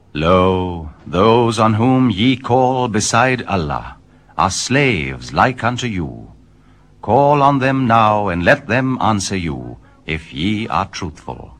Lo, those on whom ye call beside Allah are slaves like unto you. Call on them now, and let them answer you, if ye are truthful.